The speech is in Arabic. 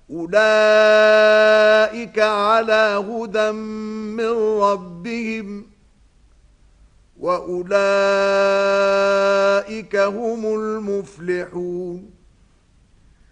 أولئك على هدى من ربهم وأولئك هم المفلحون